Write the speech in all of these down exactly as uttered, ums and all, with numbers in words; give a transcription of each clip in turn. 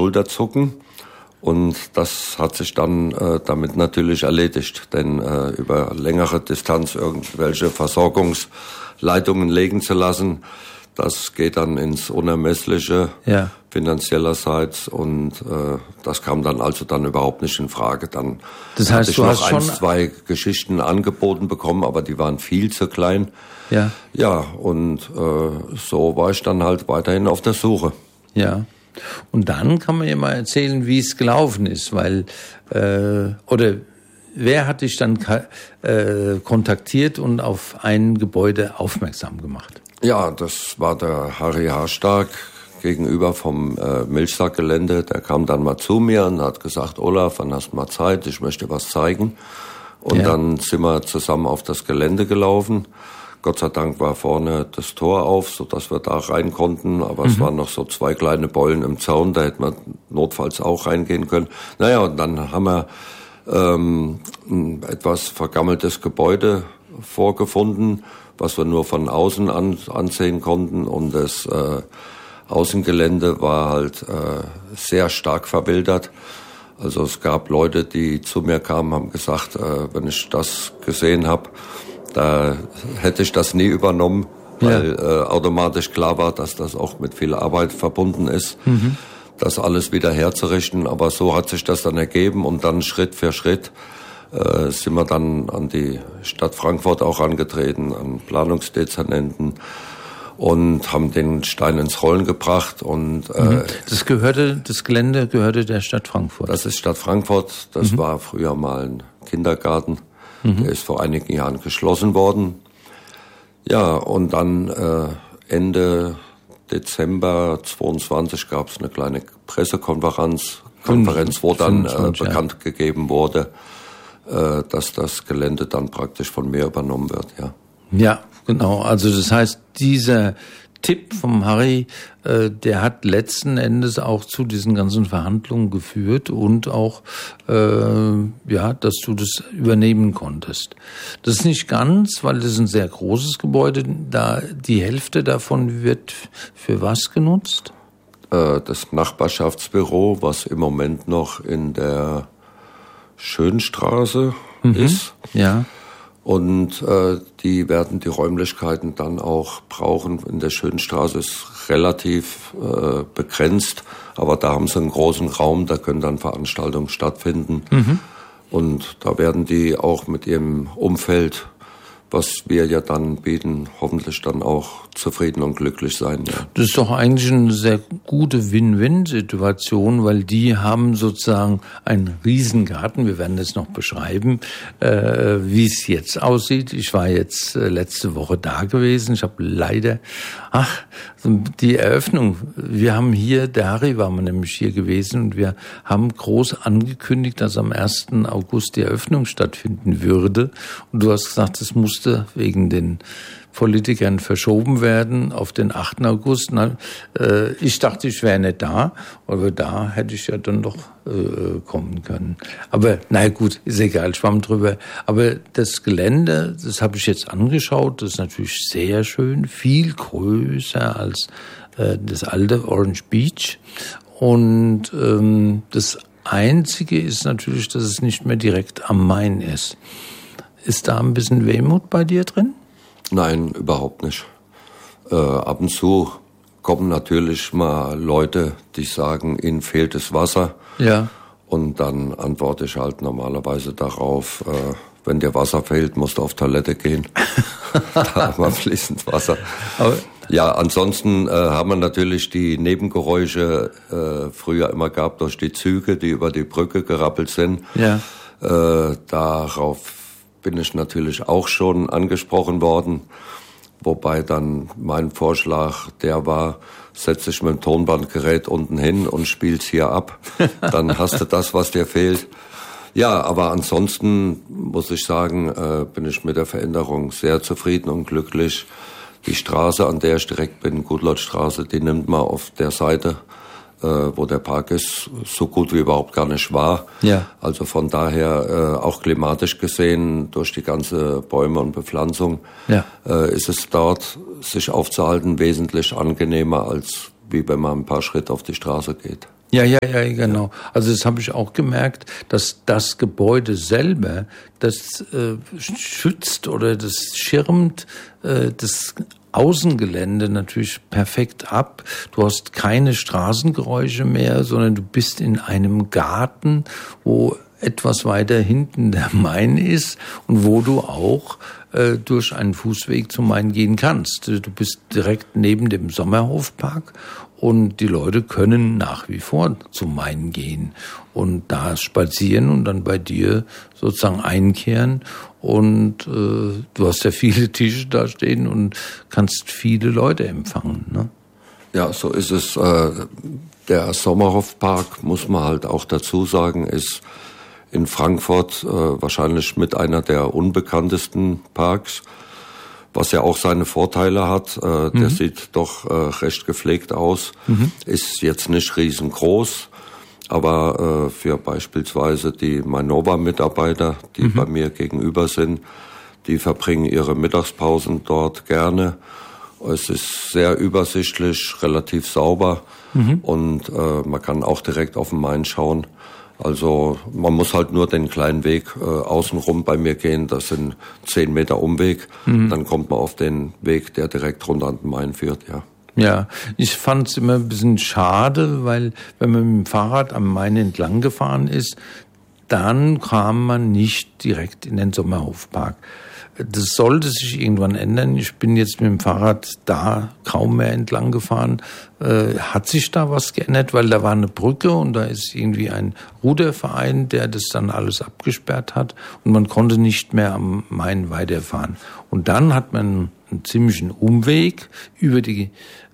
Schulterzucken. Und das hat sich dann äh, damit natürlich erledigt, denn äh, über längere Distanz irgendwelche Versorgungsleitungen legen zu lassen, das geht dann ins Unermessliche, ja, finanziellerseits, und äh, das kam dann also dann überhaupt nicht in Frage. Dann das heißt, hatte ich du noch hast ein, schon zwei Geschichten angeboten bekommen, aber die waren viel zu klein. Ja, ja, und äh, so war ich dann halt weiterhin auf der Suche. Ja. Und dann kann man ja mal erzählen, wie es gelaufen ist, weil, äh, oder wer hat dich dann äh, kontaktiert und auf ein Gebäude aufmerksam gemacht? Ja, das war der Harry Harstark gegenüber vom äh, Milchsackgelände. Der kam dann mal zu mir und hat gesagt, Olaf, wann hast du mal Zeit? Ich möchte was zeigen. Und ja, dann sind wir zusammen auf das Gelände gelaufen. Gott sei Dank war vorne das Tor auf, so dass wir da rein konnten. Aber mhm. es waren noch so zwei kleine Beulen im Zaun, da hätte man notfalls auch reingehen können. Naja, und dann haben wir ähm, ein etwas vergammeltes Gebäude vorgefunden, was wir nur von außen an, ansehen konnten. Und das äh, Außengelände war halt äh, sehr stark verwildert. Also es gab Leute, die zu mir kamen, haben gesagt, äh, wenn ich das gesehen habe, da hätte ich das nie übernommen, weil ja. äh, automatisch klar war, dass das auch mit viel Arbeit verbunden ist, mhm. das alles wieder herzurichten. Aber so hat sich das dann ergeben, und dann Schritt für Schritt äh, sind wir dann an die Stadt Frankfurt auch angetreten, an Planungsdezernenten, und haben den Stein ins Rollen gebracht. Und äh, das gehörte, das Gelände gehörte der Stadt Frankfurt. Das ist Stadt Frankfurt. Das mhm. war früher mal ein Kindergarten. Der ist vor einigen Jahren geschlossen worden. Ja, und dann äh, Ende Dezember zweiundzwanzig gab es eine kleine Pressekonferenz, Konferenz, wo dann äh, bekannt ja. gegeben wurde, äh, dass das Gelände dann praktisch von mir übernommen wird. Ja, ja, genau. Also das heißt, dieser Tipp vom Harry, äh, der hat letzten Endes auch zu diesen ganzen Verhandlungen geführt und auch, äh, ja, dass du das übernehmen konntest. Das ist nicht ganz, weil das ist ein sehr großes Gebäude. Da die Hälfte davon wird für was genutzt? Äh, das Nachbarschaftsbüro, was im Moment noch in der Schönstraße mhm. ist. Ja. Und äh, die werden die Räumlichkeiten dann auch brauchen. In der Schönstraße ist relativ äh, begrenzt, aber da haben sie einen großen Raum, da können dann Veranstaltungen stattfinden. Mhm. Und da werden die auch mit ihrem Umfeld, was wir ja dann bieten, hoffentlich dann auch zufrieden und glücklich sein. Ja. Das ist doch eigentlich eine sehr gute Win-Win-Situation, weil die haben sozusagen einen Riesengarten. Wir werden das noch beschreiben, äh, wie es jetzt aussieht. Ich war jetzt äh, letzte Woche da gewesen. Ich habe leider, ach, die Eröffnung. Wir haben hier, der Harry war nämlich hier gewesen, und wir haben groß angekündigt, dass am ersten August die Eröffnung stattfinden würde. Und du hast gesagt, es musste wegen den Politikern verschoben werden auf den achten August. Na, äh, ich dachte, ich wäre nicht da, aber da hätte ich ja dann doch äh, kommen können. Aber na gut, ist egal, schwamm drüber. Aber das Gelände, das habe ich jetzt angeschaut, das ist natürlich sehr schön, viel größer als äh, das alte Orange Beach. Und ähm, das Einzige ist natürlich, dass es nicht mehr direkt am Main ist. Ist da ein bisschen Wehmut bei dir drin? Nein, überhaupt nicht. Äh, ab und zu kommen natürlich mal Leute, die sagen, ihnen fehlt das Wasser. Ja. Und dann antworte ich halt normalerweise darauf, äh, wenn dir Wasser fehlt, musst du auf Toilette gehen. Da haben wir fließend Wasser. Aber ja, ansonsten äh, haben wir natürlich die Nebengeräusche äh, früher immer gehabt durch die Züge, die über die Brücke gerappelt sind. Ja. Äh, darauf bin ich natürlich auch schon angesprochen worden, wobei dann mein Vorschlag der war, setz dich mit dem Tonbandgerät unten hin und spiel's hier ab, dann hast du das, was dir fehlt. Ja, aber ansonsten muss ich sagen, äh, bin ich mit der Veränderung sehr zufrieden und glücklich. Die Straße, an der ich direkt bin, Gutlottstraße, die nimmt man auf der Seite, äh, wo der Park ist, so gut wie überhaupt gar nicht war. Ja. Also von daher, äh, auch klimatisch gesehen, durch die ganze Bäume und Bepflanzung, ja. äh, ist es dort, sich aufzuhalten, wesentlich angenehmer, als wie wenn man ein paar Schritte auf die Straße geht. Ja, ja, ja, genau. Also das habe ich auch gemerkt, dass das Gebäude selber, das äh, schützt oder das schirmt äh, das Außengelände natürlich perfekt ab. Du hast keine Straßengeräusche mehr, sondern du bist in einem Garten, wo etwas weiter hinten der Main ist und wo du auch äh, durch einen Fußweg zum Main gehen kannst. Du bist direkt neben dem Sommerhofpark und die Leute können nach wie vor zum Main gehen und da spazieren und dann bei dir sozusagen einkehren. Und äh, du hast ja viele Tische da stehen und kannst viele Leute empfangen, ne? Ja, so ist es. Äh, der Sommerhofpark, muss man halt auch dazu sagen, ist in Frankfurt äh, wahrscheinlich mit einer der unbekanntesten Parks, was ja auch seine Vorteile hat. Äh, mhm. Der sieht doch äh, recht gepflegt aus, mhm. ist jetzt nicht riesengroß, aber äh, für beispielsweise die Mainova-Mitarbeiter, die mhm. bei mir gegenüber sind, die verbringen ihre Mittagspausen dort gerne. Es ist sehr übersichtlich, relativ sauber mhm. und äh, man kann auch direkt auf den Main schauen. Also man muss halt nur den kleinen Weg äh, außenrum bei mir gehen, das sind zehn Meter Umweg, mhm. dann kommt man auf den Weg, der direkt runter an den Main führt, ja. Ja, ich fand es immer ein bisschen schade, weil wenn man mit dem Fahrrad am Main entlang gefahren ist, dann kam man nicht direkt in den Sommerhofpark. Das sollte sich irgendwann ändern. Ich bin jetzt mit dem Fahrrad da kaum mehr entlang gefahren. Äh, hat sich da was geändert? Weil da war eine Brücke und da ist irgendwie ein Ruderverein, der das dann alles abgesperrt hat und man konnte nicht mehr am Main weiterfahren. Und dann hat man einen ziemlichen Umweg über die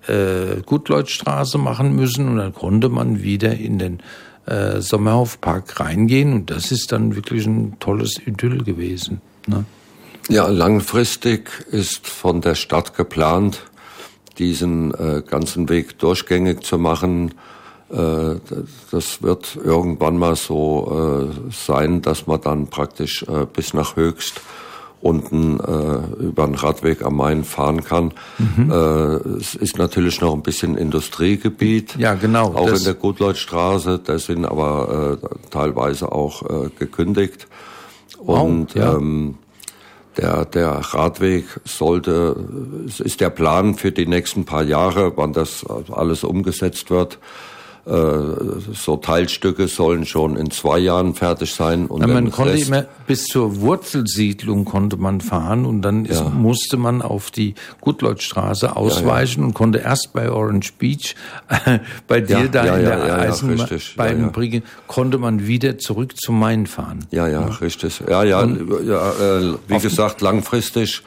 äh, Gutleutstraße machen müssen und dann konnte man wieder in den äh, Sommerhofpark reingehen und das ist dann wirklich ein tolles Idyll gewesen, ne? Ja, langfristig ist von der Stadt geplant, diesen äh, ganzen Weg durchgängig zu machen. Äh, das wird irgendwann mal so äh, sein, dass man dann praktisch äh, bis nach Höchst unten äh, über den Radweg am Main fahren kann. Mhm. Äh, es ist natürlich noch ein bisschen Industriegebiet. Ja, genau. Auch in der Gutleutstraße, da sind aber äh, teilweise auch äh, gekündigt. Und oh, ja. ähm, Der, der Radweg sollte, es ist der Plan für die nächsten paar Jahre, wann das alles umgesetzt wird. So Teilstücke sollen schon in zwei Jahren fertig sein. Und ja, man dann konnte Rest, immer bis zur Wurzelsiedlung konnte man fahren und dann ist, ja. musste man auf die Gutleutstraße ausweichen ja, ja. und konnte erst bei Orange Beach, äh, bei dir ja, da ja, in ja, der ja, Eisenbahnbrücke, ja, ja. konnte man wieder zurück zum Main fahren. Ja, ja, ja. richtig. Ja, ja, und, ja äh, wie gesagt, langfristig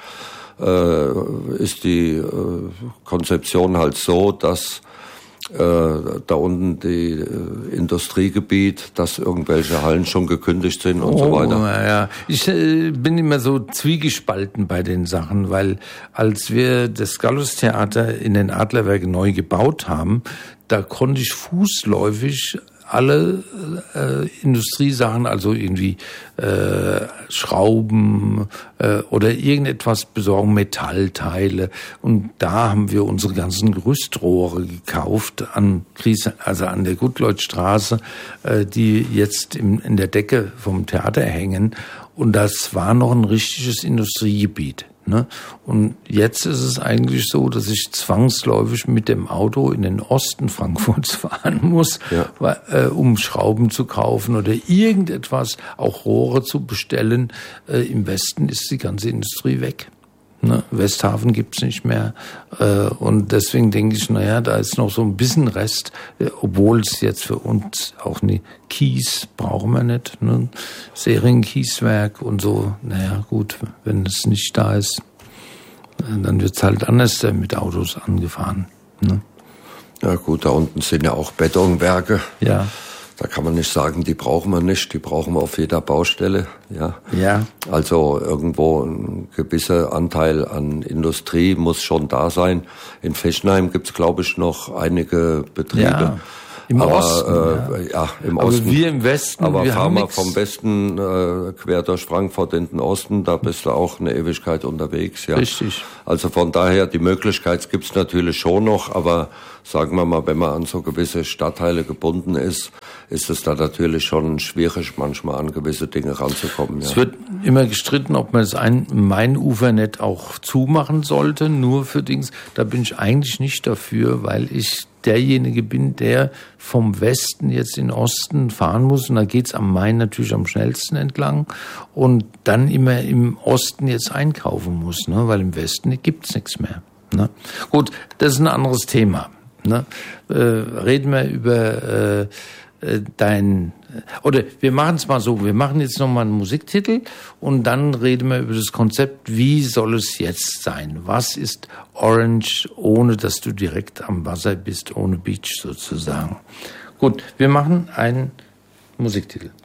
äh, ist die äh, Konzeption halt so, dass Äh, da unten die äh, Industriegebiet, dass irgendwelche Hallen schon gekündigt sind und oh, so weiter. Ja, ich äh, bin immer so zwiegespalten bei den Sachen, weil als wir das Gallus-Theater in den Adlerwerken neu gebaut haben, da konnte ich fußläufig alle äh, Industriesachen, also irgendwie äh, Schrauben äh, oder irgendetwas besorgen, Metallteile. Und da haben wir unsere ganzen Gerüstrohre gekauft an Gries, also an der Gutleutstraße, äh, die jetzt im, in der Decke vom Theater hängen. Und das war noch ein richtiges Industriegebiet. Ne? Und jetzt ist es eigentlich so, dass ich zwangsläufig mit dem Auto in den Osten Frankfurts fahren muss, ja. weil, äh, um Schrauben zu kaufen oder irgendetwas, auch Rohre zu bestellen. Äh, im Westen ist die ganze Industrie weg. Ne? Westhafen gibt's nicht mehr. Äh, und deswegen denke ich, naja, da ist noch so ein bisschen Rest, äh, obwohl es jetzt für uns auch eine Kies brauchen wir nicht. Ne? Serienkieswerk und so. Naja, gut, wenn es nicht da ist, dann wird's halt anders mit Autos angefahren. Ne? Ja gut, da unten sind ja auch Betonwerke. Ja. Da kann man nicht sagen, die brauchen wir nicht, die brauchen wir auf jeder Baustelle. Ja. Ja. Also irgendwo ein gewisser Anteil an Industrie muss schon da sein. In Fechenheim gibt's, glaube ich, noch einige Betriebe. Ja. Im aber, Osten, äh, ja. ja, im aber Osten. wir im Westen, aber wir fahr haben mal nix. vom Westen äh, quer durch Frankfurt in den Osten, da bist du auch eine Ewigkeit unterwegs. Ja. Richtig. Also von daher, die Möglichkeit gibt's natürlich schon noch, aber sagen wir mal, wenn man an so gewisse Stadtteile gebunden ist, ist es da natürlich schon schwierig, manchmal an gewisse Dinge ranzukommen. Ja. Es wird immer gestritten, ob man das ein Main-Ufernet auch zumachen sollte, nur für Dings. Da bin ich eigentlich nicht dafür, weil ich derjenige bin, der vom Westen jetzt in den Osten fahren muss. Und da geht's am Main natürlich am schnellsten entlang. Und dann immer im Osten jetzt einkaufen muss, ne? Weil im Westen gibt's nichts mehr. Ne? Gut, das ist ein anderes Thema. Ne? Äh, reden wir über äh, dein, oder wir machen es mal so, wir machen jetzt nochmal einen Musiktitel und dann reden wir über das Konzept, wie soll es jetzt sein? Was ist Orange, ohne dass du direkt am Wasser bist, ohne Beach sozusagen? Gut, wir machen einen Musiktitel.